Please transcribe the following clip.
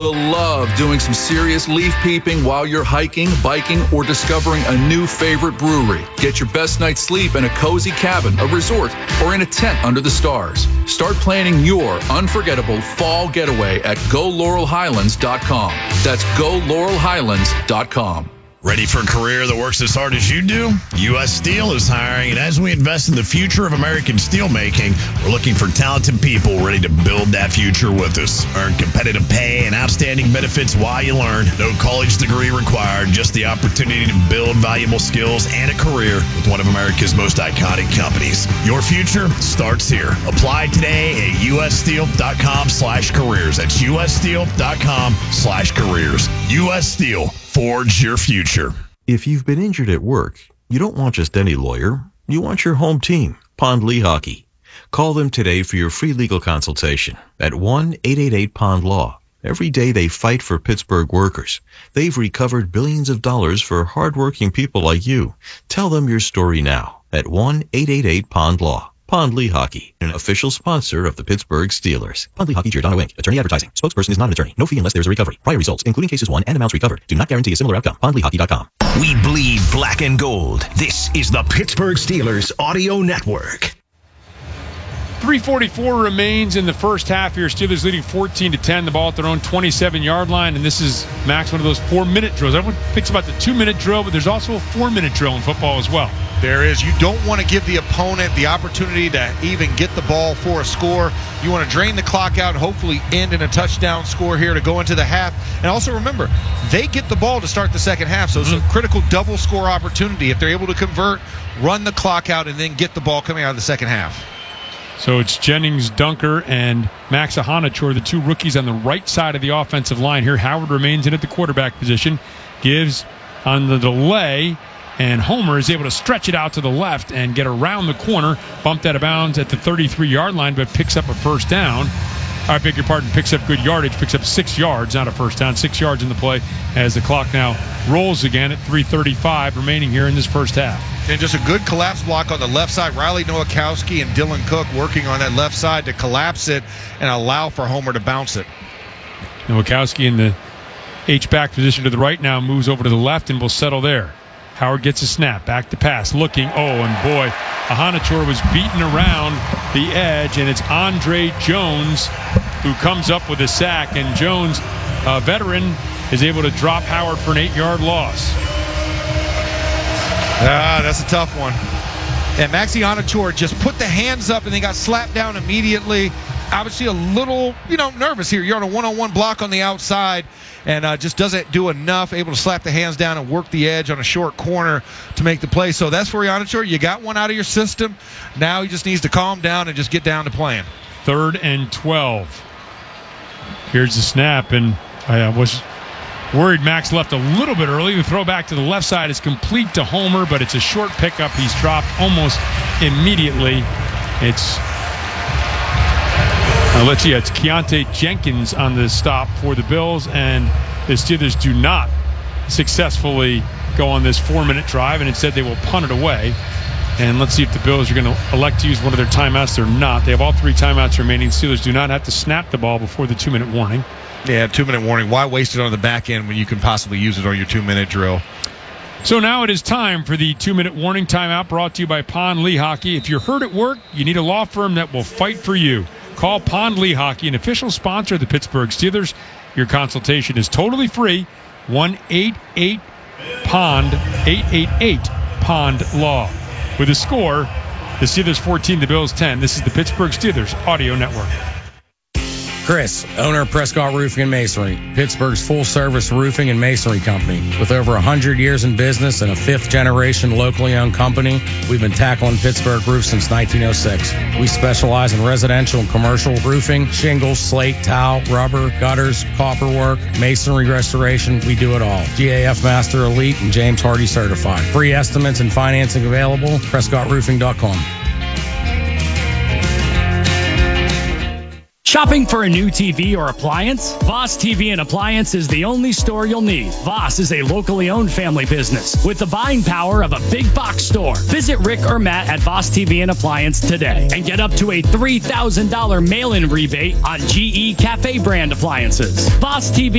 Love doing some serious leaf peeping while you're hiking, biking, or discovering a new favorite brewery. Get your best night's sleep in a cozy cabin, a resort, or in a tent under the stars. Start planning your unforgettable fall getaway at GoLaurelHighlands.com. That's GoLaurelHighlands.com. Ready for a career that works as hard as you do? U.S. Steel is hiring, and as we invest in the future of American steelmaking, we're looking for talented people ready to build that future with us. Earn competitive pay and outstanding benefits while you learn. No college degree required, just the opportunity to build valuable skills and a career with one of America's most iconic companies. Your future starts here. Apply today at ussteel.com/careers. That's ussteel.com/careers. U.S. Steel. Forge your future. If you've been injured at work, you don't want just any lawyer. You want your home team, Pond Lehocky. Call them today for your free legal consultation at 1-888-POND-LAW. Every day they fight for Pittsburgh workers. They've recovered billions of dollars for hardworking people like you. Tell them your story now at 1-888-POND-LAW. Pond Lehocky, an official sponsor of the Pittsburgh Steelers. Pond Lehocky, Giordano Inc. Attorney advertising. Spokesperson is not an attorney. No fee unless there is a recovery. Prior results, including cases won and amounts recovered, do not guarantee a similar outcome. PondLehocky.com. We bleed black and gold. This is the Pittsburgh Steelers Audio Network. 3:44 remains in the first half here. Steelers leading 14-10. The ball at their own 27-yard line. And this is, Max, one of those 4-minute drills. Everyone thinks about the 2-minute drill, but there's also a 4-minute drill in football as well. There is. You don't want to give the opponent the opportunity to even get the ball for a score. You want to drain the clock out and hopefully end in a touchdown score here to go into the half. And also remember, they get the ball to start the second half, so it's a critical double score opportunity. If they're able to convert, run the clock out, and then get the ball coming out of the second half. So it's Jennings Dunker and Max Ahanachour, the two rookies on the right side of the offensive line here. Howard remains in at the quarterback position, gives on the delay, and Homer is able to stretch it out to the left and get around the corner, bumped out of bounds at the 33-yard line, but picks up a first down. I beg your pardon, picks up good yardage, picks up 6 yards, not a first down, 6 yards in the play as the clock now rolls again at 3:35 remaining here in this first half. And just a good collapse block on the left side. Riley Nowakowski and Dylan Cook working on that left side to collapse it and allow for Homer to bounce it. Nowakowski in the H-back position to the right now moves over to the left and will settle there. Howard gets a snap, back to pass, looking, and boy, Ahanachour was beaten around the edge, and it's Andre Jones who comes up with a sack, and Jones, a veteran, is able to drop Howard for an 8-yard loss. That's a tough one. And Maxi Ahanachour just put the hands up and they got slapped down immediately. Obviously a little, nervous here. You're on a one-on-one block on the outside and just doesn't do enough, able to slap the hands down and work the edge on a short corner to make the play. So that's for Ahanachour. You got one out of your system. Now he just needs to calm down and just get down to playing. 3rd and 12. Here's the snap, and I was worried Max left a little bit early. The throw back to the left side is complete to Homer, but it's a short pickup. He's dropped almost immediately. It's Keontae Jenkins on the stop for the Bills, and the Steelers do not successfully go on this 4-minute drive, and instead they will punt it away. And let's see if the Bills are going to elect to use one of their timeouts. They're not. They have all 3 timeouts remaining. Steelers do not have to snap the ball before the 2-minute warning. Yeah, 2-minute warning. Why waste it on the back end when you can possibly use it on your 2-minute drill? So now it is time for the 2-minute warning timeout brought to you by Pond Lehocky. If you're hurt at work, you need a law firm that will fight for you. Call Pond Lehocky, an official sponsor of the Pittsburgh Steelers. Your consultation is totally free. 1-888-POND, 888-POND-LAW. With a score, the Steelers 14, the Bills 10. This is the Pittsburgh Steelers Audio Network. Chris, owner of Prescott Roofing and Masonry, Pittsburgh's full-service roofing and masonry company. With over 100 years in business and a 5th-generation locally owned company, we've been tackling Pittsburgh roofs since 1906. We specialize in residential and commercial roofing, shingles, slate, tile, rubber, gutters, copper work, masonry restoration. We do it all. GAF Master Elite and James Hardy certified. Free estimates and financing available. PrescottRoofing.com. Shopping for a new TV or appliance? Voss TV and Appliance is the only store you'll need. Voss is a locally owned family business with the buying power of a big box store. Visit Rick or Matt at Voss TV and Appliance today and get up to a $3,000 mail-in rebate on GE Cafe brand appliances. Voss TV